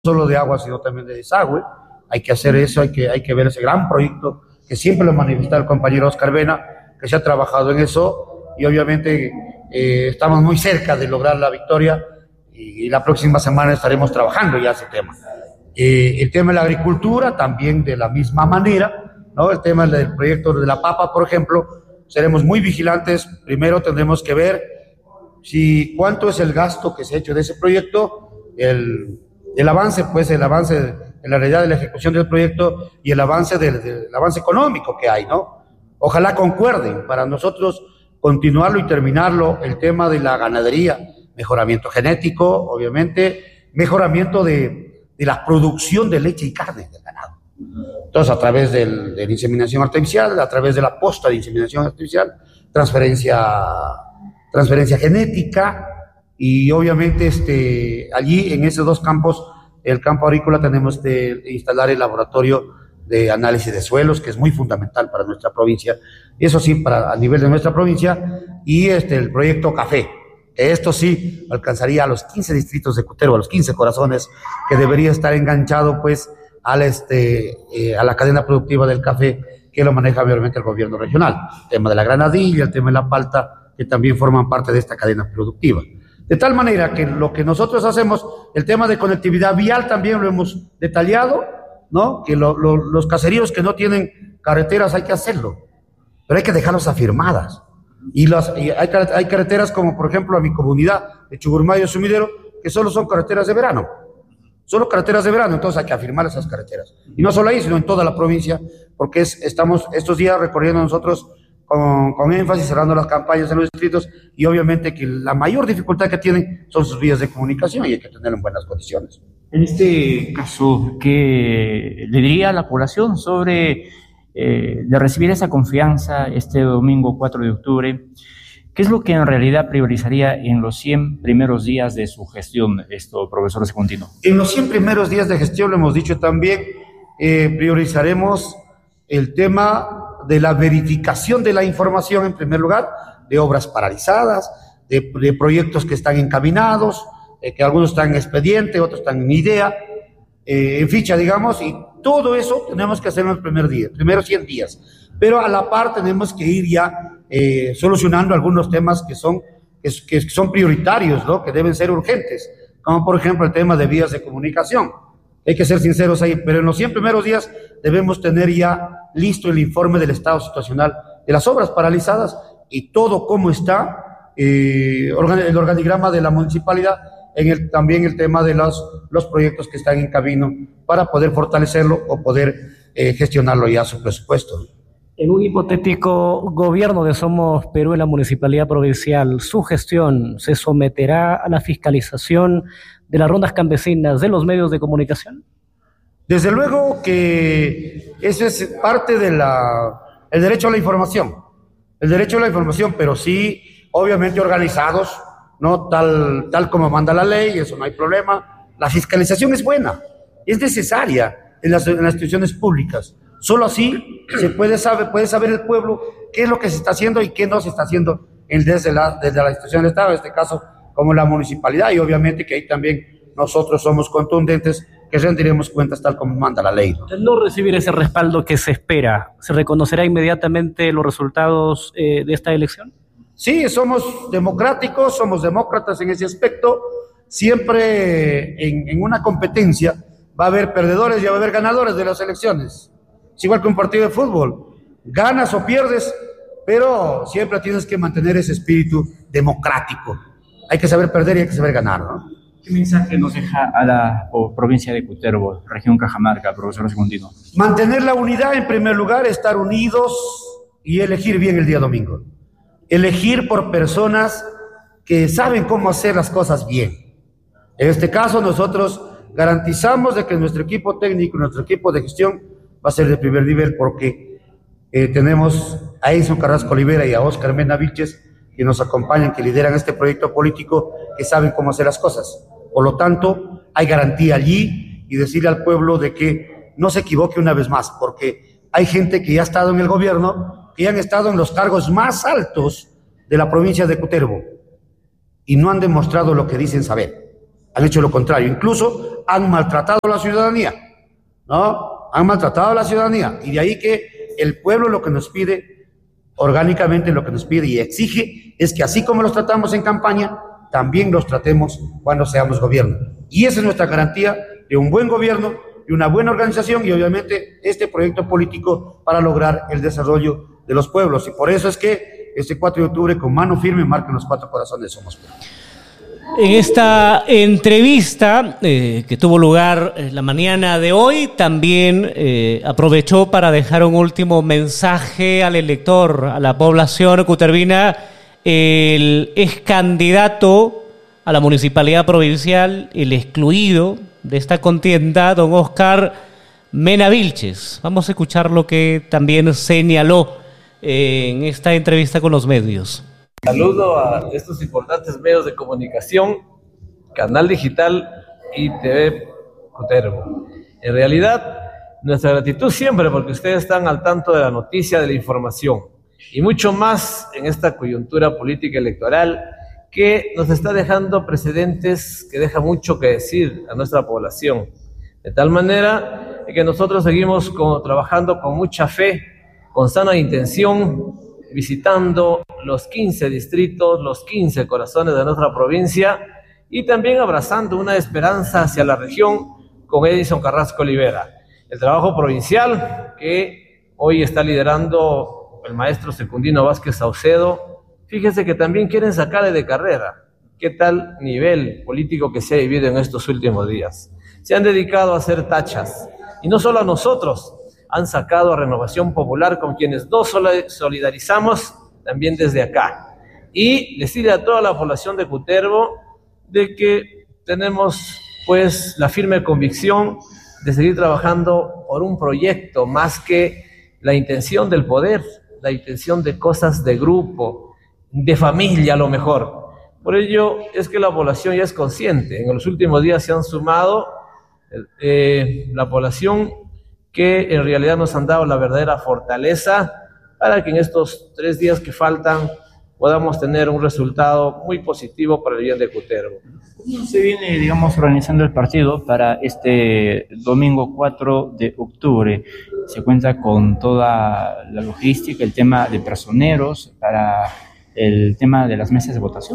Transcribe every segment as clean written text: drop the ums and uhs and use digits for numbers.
solo de agua, sino también de desagüe. Hay que hacer eso, hay que ver ese gran proyecto que siempre lo manifestó el compañero Oscar Vena, que se ha trabajado en eso, y obviamente estamos muy cerca de lograr la victoria, y la próxima semana estaremos trabajando ya ese tema. El tema de la agricultura también de la misma manera, ¿no? El tema del proyecto de la papa, por ejemplo, seremos muy vigilantes. Primero tendremos que ver cuánto es el gasto que se ha hecho de ese proyecto, el avance en la realidad de la ejecución del proyecto y el avance económico que hay, ¿no? Ojalá concuerden para nosotros continuarlo y terminarlo, el tema de la ganadería, mejoramiento genético, obviamente, mejoramiento de la producción de leche y carne del ganado. Entonces, a través de la inseminación artificial, a través de la posta de inseminación artificial, transferencia genética, y obviamente allí en esos dos campos, el campo agrícola, tenemos que instalar el laboratorio de análisis de suelos, que es muy fundamental para nuestra provincia, y eso sí, a nivel de nuestra provincia, y el proyecto café. Esto sí alcanzaría a los 15 distritos de Cutervo, a los 15 corazones, que debería estar enganchado pues a la cadena productiva del café, que lo maneja obviamente el gobierno regional. El tema de la granadilla, el tema de la palta, que también forman parte de esta cadena productiva. De tal manera que lo que nosotros hacemos, el tema de conectividad vial también lo hemos detallado, ¿no? Que los caseríos que no tienen carreteras hay que hacerlo, pero hay que dejarlos afirmadas. Y hay carreteras como, por ejemplo, a mi comunidad de Chugurmayo, Sumidero, que solo son carreteras de verano. Solo carreteras de verano, entonces hay que afirmar esas carreteras. Y no solo ahí, sino en toda la provincia, porque estamos estos días recorriendo nosotros con énfasis, cerrando las campañas en los distritos, y obviamente que la mayor dificultad que tienen son sus vías de comunicación, y hay que tenerlo en buenas condiciones. En este caso, ¿qué le diría a la población sobre de recibir esa confianza este domingo 4 de octubre? ¿Qué es lo que en realidad priorizaría en los 100 primeros días de su gestión, profesor Secundino? En los 100 primeros días de gestión, lo hemos dicho también, priorizaremos el tema de la verificación de la información, en primer lugar, de obras paralizadas, de proyectos que están encaminados, que algunos están en expediente, otros están en idea, en ficha, digamos, y todo eso tenemos que hacer en los primeros 100 días. Pero a la par tenemos que ir ya solucionando algunos temas que son prioritarios, ¿no? Que deben ser urgentes, como por ejemplo el tema de vías de comunicación. Hay que ser sinceros ahí, pero en los 100 primeros días debemos tener ya listo el informe del estado situacional de las obras paralizadas y todo cómo está, el organigrama de la municipalidad, también el tema de los proyectos que están en camino para poder fortalecerlo o poder gestionarlo ya su presupuesto. En un hipotético gobierno de Somos Perú en la municipalidad provincial, ¿su gestión se someterá a la fiscalización de las rondas campesinas de los medios de comunicación? Desde luego que ese es parte del derecho a la información. El derecho a la información, pero sí, obviamente organizados, ¿no? Tal como manda la ley, eso no hay problema. La fiscalización es buena, es necesaria en las instituciones públicas. Solo así puede saber el pueblo qué es lo que se está haciendo y qué no se está haciendo desde la institución del Estado, en este caso como la municipalidad, y obviamente que ahí también nosotros somos contundentes, que rendiremos cuentas tal como manda la ley. Al no recibir ese respaldo que se espera, ¿se reconocerá inmediatamente los resultados de esta elección? Sí, somos democráticos, somos demócratas en ese aspecto. Siempre en una competencia va a haber perdedores y va a haber ganadores de las elecciones. Es igual que un partido de fútbol, ganas o pierdes, pero siempre tienes que mantener ese espíritu democrático. Hay que saber perder y hay que saber ganar, ¿no? ¿Qué mensaje nos deja a la provincia de Cutervo, región Cajamarca, profesor Secundino? Mantener la unidad en primer lugar, estar unidos y elegir bien el día domingo. Elegir por personas que saben cómo hacer las cosas bien. En este caso nosotros garantizamos de que nuestro equipo técnico, nuestro equipo de gestión va a ser de primer nivel, porque tenemos a Enzo Carrasco Olivera y a Oscar Mena Vilches, que nos acompañan, que lideran este proyecto político, que saben cómo hacer las cosas. Por lo tanto, hay garantía allí, y decirle al pueblo de que no se equivoque una vez más, porque hay gente que ya ha estado en el gobierno, que ya han estado en los cargos más altos de la provincia de Cutervo, y no han demostrado lo que dicen saber. Han hecho lo contrario, incluso han maltratado a la ciudadanía, ¿no? Han maltratado a la ciudadanía, y de ahí que el pueblo lo que nos pide, orgánicamente lo que nos pide y exige, es que así como los tratamos en campaña, también los tratemos cuando seamos gobierno. Y esa es nuestra garantía de un buen gobierno, de una buena organización y obviamente este proyecto político para lograr el desarrollo de los pueblos. Y por eso es que este 4 de octubre con mano firme marcan los 4 corazones Somos Perú. En esta entrevista que tuvo lugar la mañana de hoy, también aprovechó para dejar un último mensaje al elector, a la población cutervina, el ex candidato a la municipalidad provincial, el excluido de esta contienda, don Oscar Mena Vilches. Vamos a escuchar lo que también señaló en esta entrevista con los medios. Saludo a estos importantes medios de comunicación, Canal Digital y TV Cutervo. En realidad, nuestra gratitud siempre porque ustedes están al tanto de la noticia, de la información y mucho más en esta coyuntura política electoral que nos está dejando precedentes que deja mucho que decir a nuestra población. De tal manera que nosotros seguimos trabajando con mucha fe, con sana intención, visitando los 15 distritos, los 15 corazones de nuestra provincia y también abrazando una esperanza hacia la región con Edison Carrasco Olivera. El trabajo provincial que hoy está liderando el maestro Secundino Vázquez Saucedo, fíjese que también quieren sacarle de carrera. ¿Qué tal nivel político que se ha vivido en estos últimos días? Se han dedicado a hacer tachas y no solo a nosotros, han sacado a Renovación Popular con quienes nos solidarizamos también desde acá. Y decirle a toda la población de Cutervo de que tenemos pues la firme convicción de seguir trabajando por un proyecto más que la intención del poder, la intención de cosas de grupo, de familia a lo mejor. Por ello es que la población ya es consciente. En los últimos días se han sumado la población que en realidad nos han dado la verdadera fortaleza para que en estos 3 días que faltan podamos tener un resultado muy positivo para el bien de Cutervo. ¿Cómo se viene, digamos, organizando el partido para este domingo 4 de octubre? ¿Se cuenta con toda la logística, el tema de personeros, para el tema de las mesas de votación?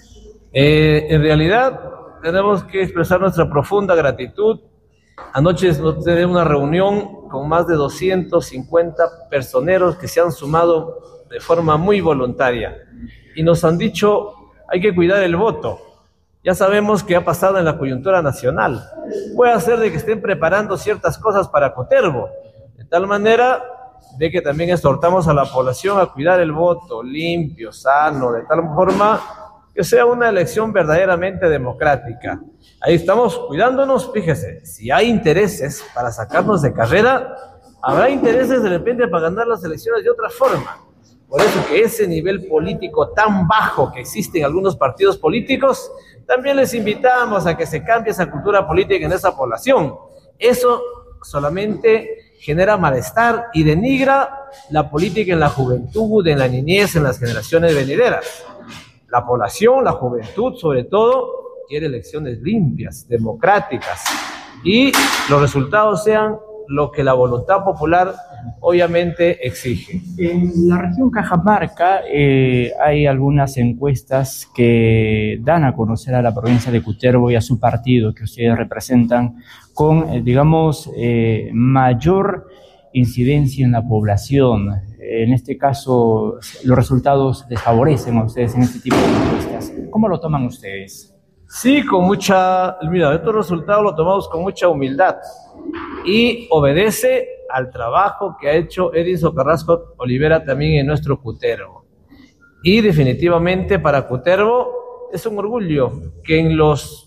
En realidad tenemos que expresar nuestra profunda gratitud. Anoche nos tenemos una reunión con más de 250 personeros que se han sumado de forma muy voluntaria y nos han dicho hay que cuidar el voto. Ya sabemos que ha pasado en la coyuntura nacional. Puede ser de que estén preparando ciertas cosas para Cutervo, de tal manera de que también exhortamos a la población a cuidar el voto limpio, sano, de tal forma que sea una elección verdaderamente democrática. Ahí estamos cuidándonos, fíjese, si hay intereses para sacarnos de carrera, habrá intereses de repente para ganar las elecciones de otra forma. Por eso que ese nivel político tan bajo que existe en algunos partidos políticos, también les invitamos a que se cambie esa cultura política en esa población. Eso solamente genera malestar y denigra la política en la juventud, en la niñez, en las generaciones venideras. La población, la juventud sobre todo, quiere elecciones limpias, democráticas y los resultados sean lo que la voluntad popular obviamente exige. En la región Cajamarca hay algunas encuestas que dan a conocer a la provincia de Cutervo y a su partido que ustedes representan con, digamos, mayor incidencia en la población. En este caso, los resultados les favorecen a ustedes en este tipo de encuestas. ¿Cómo lo toman ustedes? Sí, mira, estos resultados los tomamos con mucha humildad y obedece al trabajo que ha hecho Edison Carrasco Olivera también en nuestro Cutervo. Y definitivamente para Cutervo es un orgullo que en los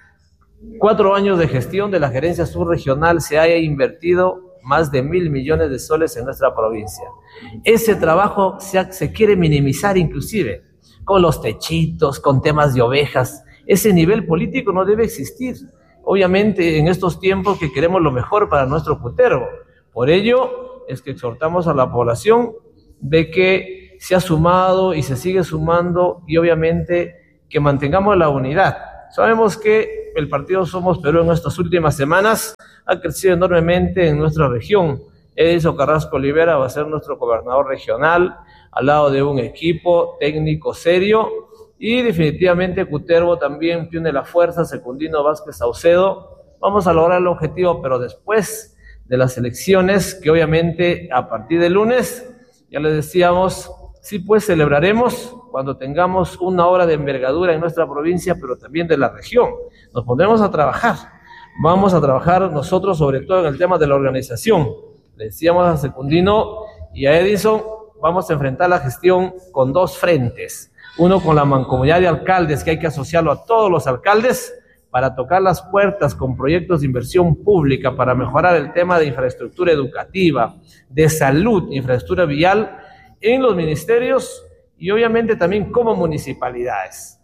4 años de gestión de la gerencia subregional se haya invertido más de 1.000 millones de soles en nuestra provincia. Ese trabajo se quiere minimizar inclusive con los techitos, con temas de ovejas. Ese nivel político no debe existir. Obviamente en estos tiempos que queremos lo mejor para nuestro Cutervo. Por ello es que exhortamos a la población de que se ha sumado y se sigue sumando y obviamente que mantengamos la unidad. Sabemos que el partido Somos Perú en estas últimas semanas ha crecido enormemente en nuestra región. Edison Carrasco Olivera va a ser nuestro gobernador regional, al lado de un equipo técnico serio, y definitivamente Cutervo también tiene la fuerza, Secundino Vázquez Saucedo. Vamos a lograr el objetivo, pero después de las elecciones, que obviamente a partir del lunes, ya les decíamos, sí pues celebraremos cuando tengamos una obra de envergadura en nuestra provincia, pero también de la región. Nos pondremos a trabajar, vamos a trabajar nosotros sobre todo en el tema de la organización. Le decíamos a Secundino y a Edison, vamos a enfrentar la gestión con dos frentes. Uno con la mancomunidad de alcaldes, que hay que asociarlo a todos los alcaldes para tocar las puertas con proyectos de inversión pública para mejorar el tema de infraestructura educativa, de salud, infraestructura vial en los ministerios y obviamente también como municipalidades.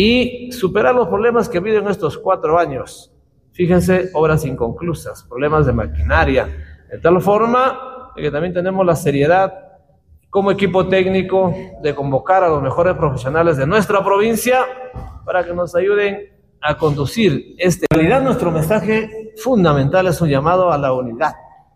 Y superar los problemas que ha habido en estos 4 años. Fíjense, obras inconclusas, problemas de maquinaria, de tal forma que también tenemos la seriedad como equipo técnico de convocar a los mejores profesionales de nuestra provincia para que nos ayuden a conducir En realidad nuestro mensaje fundamental es un llamado a la unidad,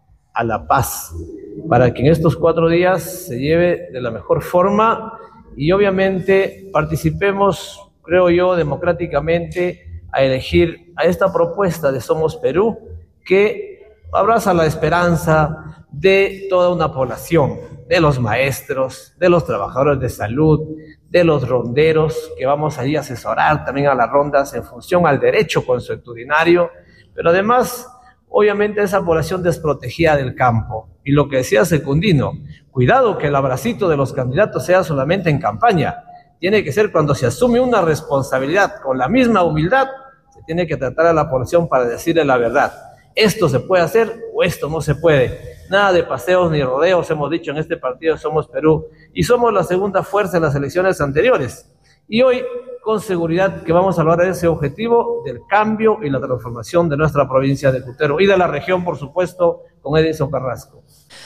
a la paz, para que en estos 4 días se lleve de la mejor forma y obviamente participemos, creo yo, democráticamente a elegir a esta propuesta de Somos Perú, que abraza la esperanza de toda una población, de los maestros, de los trabajadores de salud, de los ronderos, que vamos allí a asesorar también a las rondas en función al derecho consuetudinario, pero además, obviamente, esa población desprotegida del campo. Y lo que decía Secundino, cuidado que el abracito de los candidatos sea solamente en campaña, tiene que ser cuando se asume una responsabilidad con la misma humildad, se tiene que tratar a la población para decirle la verdad. Esto se puede hacer o esto no se puede. Nada de paseos ni rodeos, hemos dicho en este partido Somos Perú. Y somos la segunda fuerza en las elecciones anteriores. Y hoy, con seguridad, que vamos a lograr ese objetivo del cambio y la transformación de nuestra provincia de Cutervo y de la región, por supuesto, con Edison Carrasco.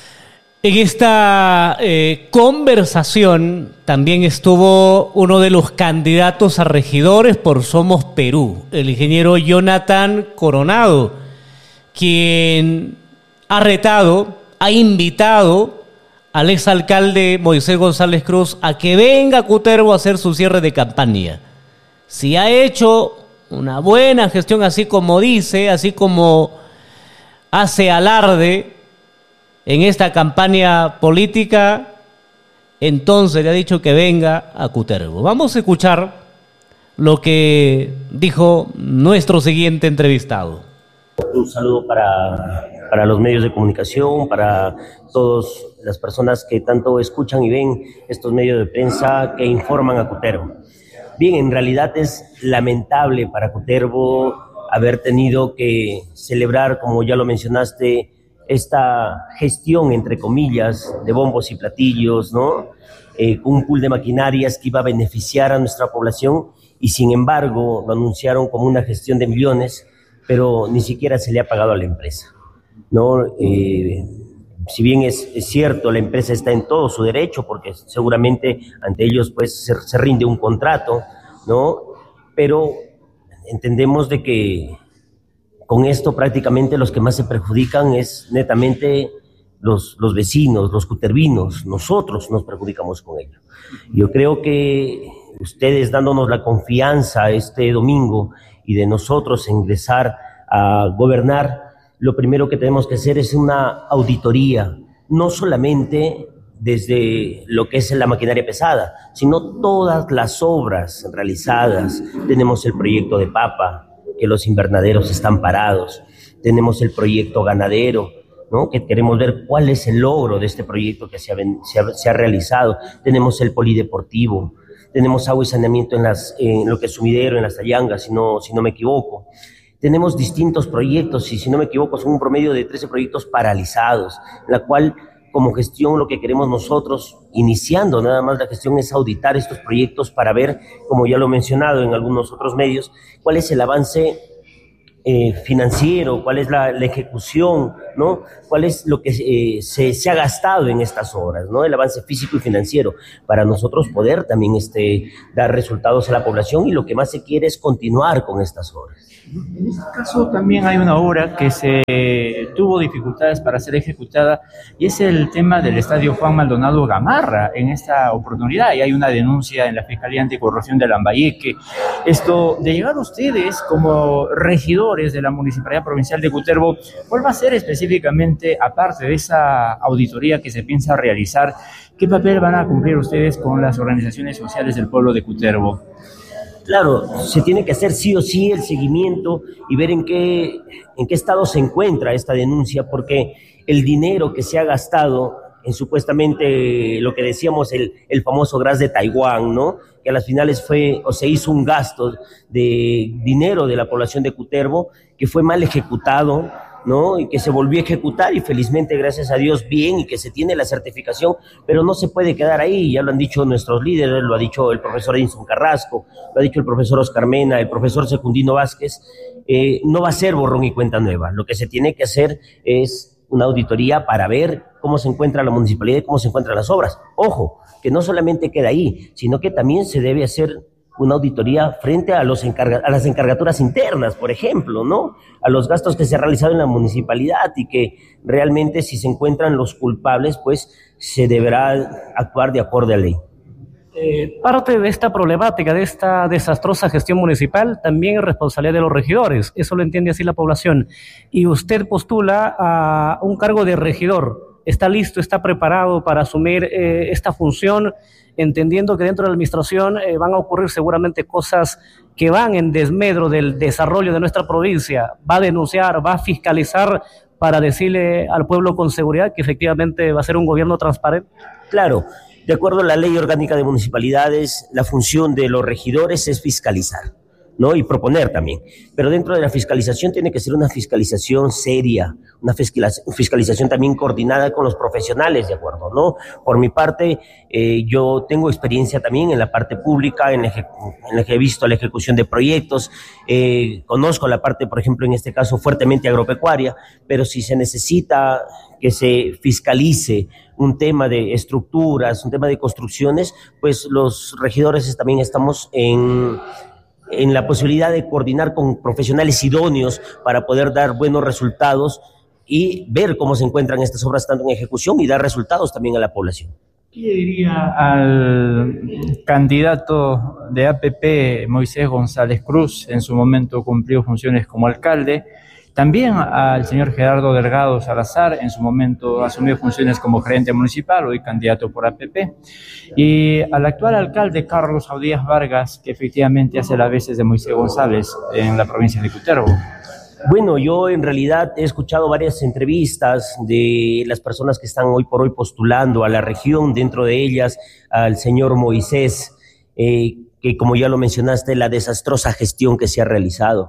En esta conversación también estuvo uno de los candidatos a regidores por Somos Perú, el ingeniero Jonathan Coronado, quien ha retado, ha invitado al exalcalde Moisés González Cruz a que venga a Cutervo a hacer su cierre de campaña. Si ha hecho una buena gestión, así como dice, así como hace alarde en esta campaña política, entonces le ha dicho que venga a Cutervo. Vamos a escuchar lo que dijo nuestro siguiente entrevistado. Un saludo para los medios de comunicación, para todas las personas que tanto escuchan y ven estos medios de prensa que informan a Cutervo. Bien, en realidad es lamentable para Cutervo haber tenido que celebrar, como ya lo mencionaste, esta gestión, entre comillas, de bombos y platillos, ¿no? Con un pool de maquinarias que iba a beneficiar a nuestra población y sin embargo lo anunciaron como una gestión de millones, pero ni siquiera se le ha pagado a la empresa, ¿no? Si bien es cierto, la empresa está en todo su derecho, porque seguramente ante ellos pues se rinde un contrato, ¿no? Pero entendemos de que con esto prácticamente los que más se perjudican es netamente los vecinos, los cutervinos. Nosotros nos perjudicamos con ello. Yo creo que ustedes dándonos la confianza este domingo y de nosotros ingresar a gobernar, lo primero que tenemos que hacer es una auditoría, no solamente desde lo que es la maquinaria pesada, sino todas las obras realizadas. Tenemos el proyecto de papa, que los invernaderos están parados, tenemos el proyecto ganadero, ¿no? Que queremos ver cuál es el logro de este proyecto que se ha realizado, tenemos el polideportivo, tenemos agua y saneamiento en lo que es sumidero, en las Tallangas, si no me equivoco. Tenemos distintos proyectos, y si no me equivoco son un promedio de 13 proyectos paralizados, en la cual como gestión lo que queremos nosotros, iniciando nada más la gestión, es auditar estos proyectos para ver, como ya lo he mencionado en algunos otros medios, cuál es el avance financiero, cuál es la ejecución, ¿no? Cuál es lo que se ha gastado en estas obras, ¿no? El avance físico y financiero, para nosotros poder también dar resultados a la población, y lo que más se quiere es continuar con estas obras. En este caso también hay una obra que se tuvo dificultades para ser ejecutada, y es el tema del Estadio Juan Maldonado Gamarra. En esta oportunidad y hay una denuncia en la Fiscalía Anticorrupción de Lambayeque. Esto de llegar ustedes como regidores de la Municipalidad Provincial de Cutervo, ¿cuál va a ser específicamente, aparte de esa auditoría que se piensa realizar, qué papel van a cumplir ustedes con las organizaciones sociales del pueblo de Cutervo? Claro, se tiene que hacer sí o sí el seguimiento y ver en qué estado se encuentra esta denuncia, porque el dinero que se ha gastado en supuestamente lo que decíamos el famoso gas de Taiwán, ¿no? Que a las finales se hizo un gasto de dinero de la población de Cutervo que fue mal ejecutado, ¿no? Y que se volvió a ejecutar, y felizmente, gracias a Dios, bien, y que se tiene la certificación, pero no se puede quedar ahí. Ya lo han dicho nuestros líderes, lo ha dicho el profesor Edinson Carrasco, lo ha dicho el profesor Oscar Mena, el profesor Secundino Vázquez. No va a ser borrón y cuenta nueva. Lo que se tiene que hacer es una auditoría para ver cómo se encuentra la municipalidad y cómo se encuentran las obras. Ojo, que no solamente queda ahí, sino que también se debe hacer una auditoría frente a las encargaturas internas, por ejemplo, ¿no? A los gastos que se han realizado en la municipalidad, y que realmente, si se encuentran los culpables, pues se deberá actuar de acuerdo a la ley. Parte de esta problemática, de esta desastrosa gestión municipal, también es responsabilidad de los regidores. Eso lo entiende así la población. Y usted postula a un cargo de regidor. ¿Está listo, está preparado para asumir esta función, entendiendo que dentro de la administración van a ocurrir seguramente cosas que van en desmedro del desarrollo de nuestra provincia? ¿Va a denunciar, va a fiscalizar para decirle al pueblo con seguridad que efectivamente va a ser un gobierno transparente? Claro, de acuerdo a la Ley Orgánica de Municipalidades, la función de los regidores es fiscalizar, ¿no? Y proponer también. Pero dentro de la fiscalización tiene que ser una fiscalización seria, una fiscalización también coordinada con los profesionales, ¿de acuerdo? ¿No? Por mi parte, yo tengo experiencia también en la parte pública, en la que he visto la ejecución de proyectos, conozco la parte, por ejemplo, en este caso, fuertemente agropecuaria, pero si se necesita que se fiscalice un tema de estructuras, un tema de construcciones, pues los regidores también estamos en la posibilidad de coordinar con profesionales idóneos para poder dar buenos resultados y ver cómo se encuentran estas obras tanto en ejecución y dar resultados también a la población. ¿Qué le diría al candidato de APP, Moisés González Cruz? En su momento cumplió funciones como alcalde. También al señor Gerardo Delgado Salazar, en su momento asumió funciones como gerente municipal, hoy candidato por APP. Y al actual alcalde Carlos Audías Vargas, que efectivamente hace las veces de Moisés González en la provincia de Cutervo. Bueno, yo en realidad he escuchado varias entrevistas de las personas que están hoy por hoy postulando a la región, dentro de ellas al señor Moisés, que como ya lo mencionaste, la desastrosa gestión que se ha realizado.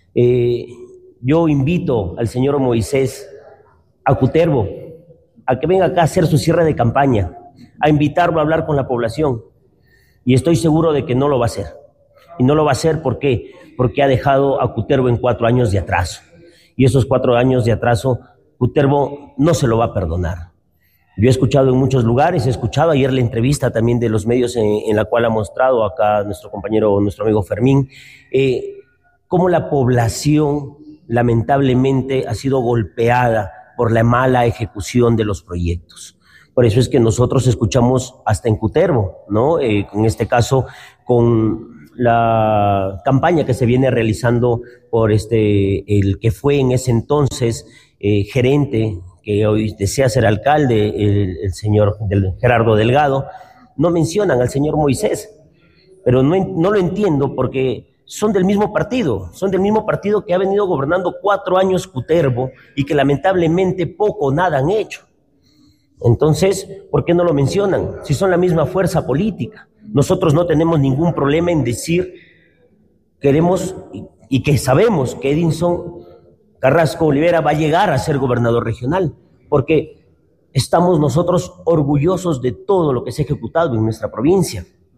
Yo invito al señor Moisés a Cutervo a que venga acá a hacer su cierre de campaña, a invitarlo a hablar con la población, y estoy seguro de que no lo va a hacer. Y no lo va a hacer, ¿por qué? Porque ha dejado a Cutervo en 4 años de atraso, y esos 4 años de atraso Cutervo no se lo va a perdonar. Yo he escuchado en muchos lugares, he escuchado ayer la entrevista también de los medios en la cual ha mostrado acá nuestro compañero, nuestro amigo Fermín, cómo la población lamentablemente ha sido golpeada por la mala ejecución de los proyectos. Por eso es que nosotros escuchamos hasta en Cutervo, ¿no? En este caso, con la campaña que se viene realizando por el que fue en ese entonces gerente, que hoy desea ser alcalde, el señor Gerardo Delgado, no mencionan al señor Moisés, pero no lo entiendo, porque son del mismo partido que ha venido gobernando 4 años Cutervo y que lamentablemente poco o nada han hecho. Entonces, ¿por qué no lo mencionan? Si son la misma fuerza política. Nosotros no tenemos ningún problema en decir, queremos y que sabemos que Edinson Carrasco Olivera va a llegar a ser gobernador regional, porque estamos nosotros orgullosos de todo lo que se ha ejecutado en nuestra provincia.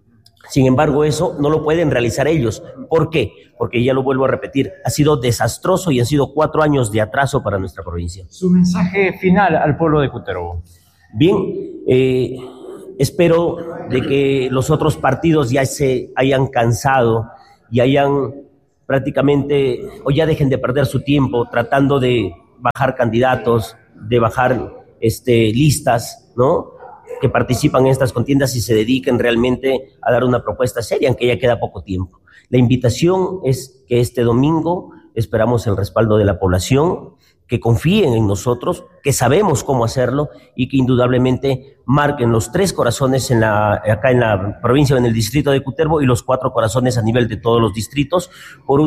Sin embargo, eso no lo pueden realizar ellos. ¿Por qué? Porque ya lo vuelvo a repetir, ha sido desastroso y han sido 4 años de atraso para nuestra provincia. Su mensaje final al pueblo de Cutervo. Bien, espero de que los otros partidos ya se hayan cansado y hayan prácticamente, o ya dejen de perder su tiempo tratando de bajar candidatos, de bajar listas, ¿no?, que participan en estas contiendas y se dediquen realmente a dar una propuesta seria, aunque ya queda poco tiempo. La invitación es que este domingo esperamos el respaldo de la población, que confíen en nosotros, que sabemos cómo hacerlo y que indudablemente marquen los 3 corazones acá en la provincia o en el distrito de Cutervo y los 4 corazones a nivel de todos los distritos por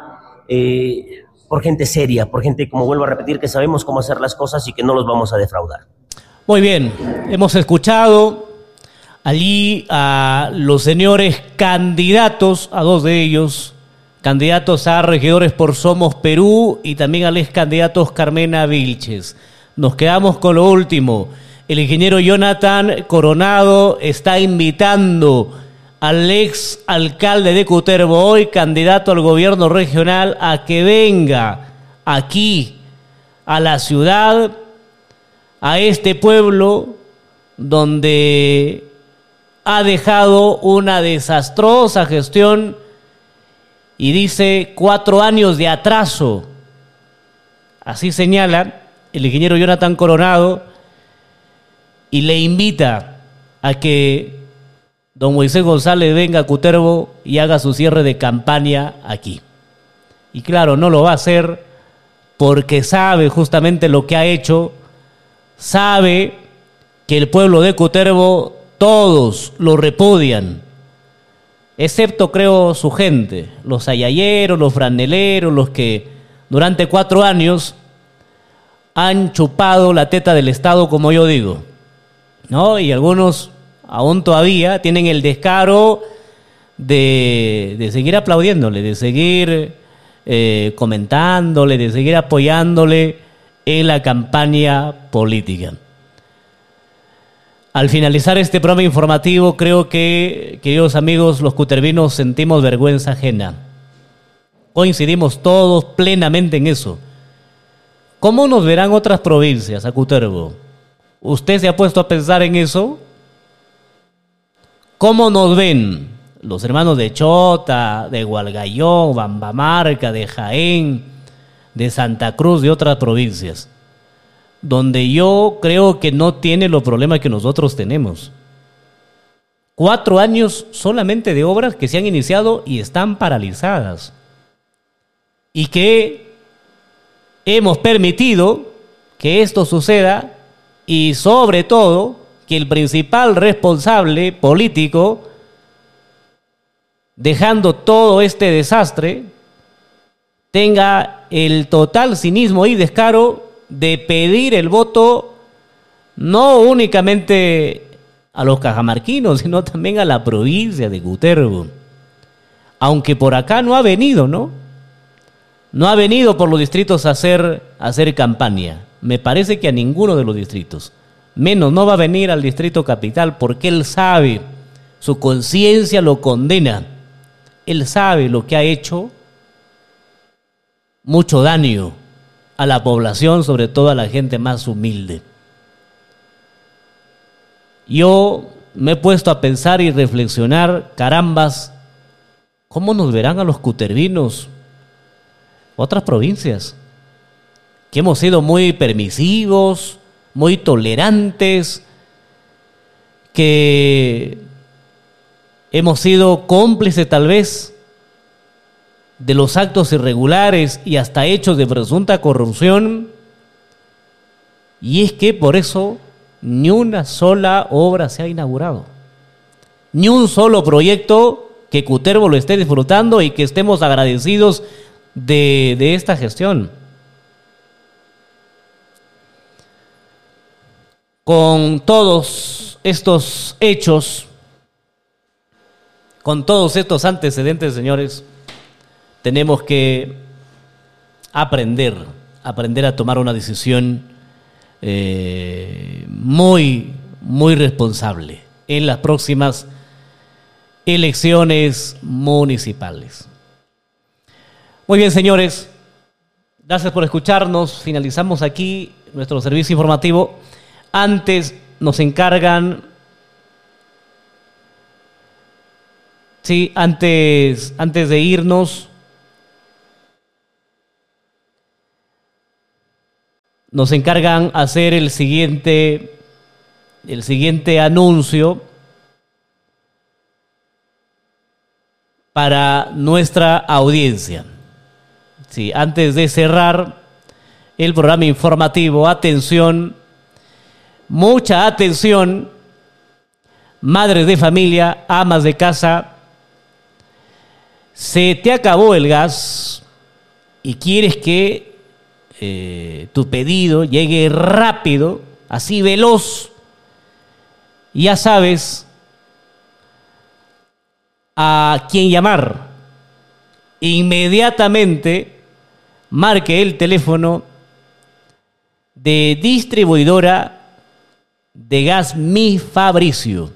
gente seria, por gente, como vuelvo a repetir, que sabemos cómo hacer las cosas y que no los vamos a defraudar. Muy bien, hemos escuchado allí a los señores candidatos, a 2 de ellos, candidatos a regidores por Somos Perú y también al ex candidato Carmena Vilches. Nos quedamos con lo último. El ingeniero Jonathan Coronado está invitando al ex alcalde de Cutervo, hoy candidato al gobierno regional, a que venga aquí a la ciudad, a este pueblo donde ha dejado una desastrosa gestión y dice 4 años de atraso. Así señala el ingeniero Jonathan Coronado y le invita a que don Moisés González venga a Cutervo y haga su cierre de campaña aquí. Y claro, no lo va a hacer porque sabe justamente lo que ha hecho. Sabe que el pueblo de Cutervo todos lo repudian, excepto creo su gente, los ayayeros, los franeleros, los que durante 4 años han chupado la teta del Estado, como yo digo, ¿no? Y algunos aún todavía tienen el descaro de seguir aplaudiéndole, de seguir comentándole, de seguir apoyándole en la campaña política. Al finalizar este programa informativo, creo que, queridos amigos, los cutervinos sentimos vergüenza ajena. Coincidimos todos plenamente en eso. ¿Cómo nos verán otras provincias a Cutervo? ¿Usted se ha puesto a pensar en eso? ¿Cómo nos ven los hermanos de Chota, de Hualgayoc, Bambamarca, de Jaén, de Santa Cruz, de otras provincias, donde yo creo que no tiene los problemas que nosotros tenemos? 4 años solamente de obras que se han iniciado y están paralizadas, y que hemos permitido que esto suceda, y sobre todo que el principal responsable político, dejando todo este desastre, tenga el total cinismo y descaro de pedir el voto no únicamente a los cajamarquinos, sino también a la provincia de Cutervo. Aunque por acá no ha venido, ¿no? No ha venido por los distritos a hacer campaña. Me parece que a ninguno de los distritos. Menos no va a venir al distrito capital porque él sabe, su conciencia lo condena. Él sabe lo que ha hecho mucho daño a la población, sobre todo a la gente más humilde. Yo me he puesto a pensar y reflexionar, carambas, ¿cómo nos verán a los cutervinos otras provincias? Que hemos sido muy permisivos, muy tolerantes, que hemos sido cómplices tal vez de los actos irregulares y hasta hechos de presunta corrupción. Y es que por eso ni una sola obra se ha inaugurado, ni un solo proyecto que Cutervo lo esté disfrutando y que estemos agradecidos de esta gestión. Con todos estos hechos, con todos estos antecedentes, señores, tenemos que aprender a tomar una decisión muy, muy responsable en las próximas elecciones municipales. Muy bien, señores. Gracias por escucharnos. Finalizamos aquí nuestro servicio informativo. Antes nos encargan... Sí, antes de irnos, nos encargan hacer el siguiente anuncio para nuestra audiencia. Sí, antes de cerrar el programa informativo, atención, mucha atención, madres de familia, amas de casa. Se te acabó el gas y quieres que tu pedido llegue rápido, así veloz. Ya sabes a quién llamar. Inmediatamente marque el teléfono de distribuidora de gas Mi Fabricio.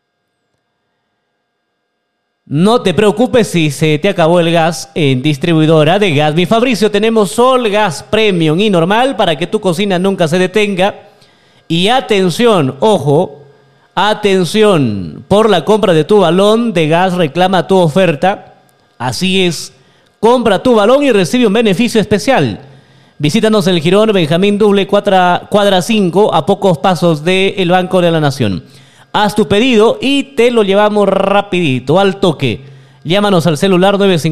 No te preocupes si se te acabó el gas en distribuidora de gas Mi Fabricio. Tenemos Sol Gas Premium y normal para que tu cocina nunca se detenga. Y atención, ojo, atención, por la compra de tu balón de gas reclama tu oferta. Así es, compra tu balón y recibe un beneficio especial. Visítanos en el Jirón Benjamín Duble, cuadra 5, a pocos pasos del Banco de la Nación. Haz tu pedido y te lo llevamos rapidito, al toque. Llámanos al celular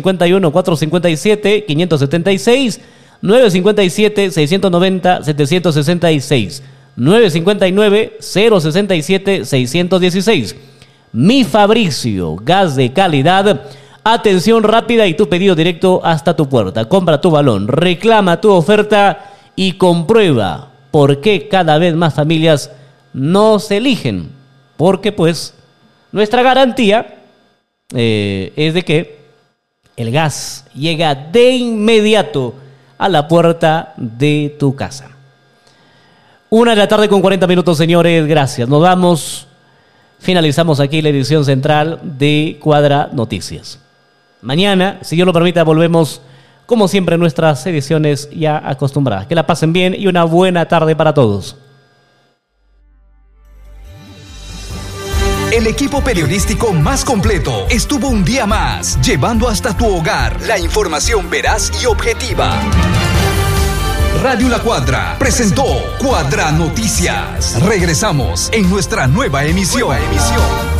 951-457-576, 957-690-766, 959-067-616. Mi Fabricio, gas de calidad, atención rápida y tu pedido directo hasta tu puerta. Compra tu balón, reclama tu oferta y comprueba por qué cada vez más familias nos eligen. Porque pues nuestra garantía es de que el gas llega de inmediato a la puerta de tu casa. 1:40 p.m, señores. Gracias. Nos vamos. Finalizamos aquí la edición central de Cuadra Noticias. Mañana, si Dios lo permite, volvemos como siempre en nuestras ediciones ya acostumbradas. Que la pasen bien y una buena tarde para todos. El equipo periodístico más completo estuvo un día más, llevando hasta tu hogar la información veraz y objetiva. Radio La Cuadra presentó Cuadra Noticias. Regresamos en nuestra nueva emisión.